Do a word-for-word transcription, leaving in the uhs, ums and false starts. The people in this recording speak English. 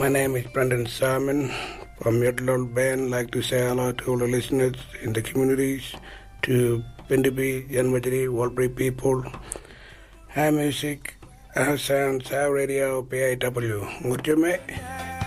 My name is Brendan Simon from Yodel Band. I'd like to say hello to all the listeners in the communities, to Pindabi, Yanmajiri, Walbury people. Hi music, our sounds, our radio, P A W. Ngurjume.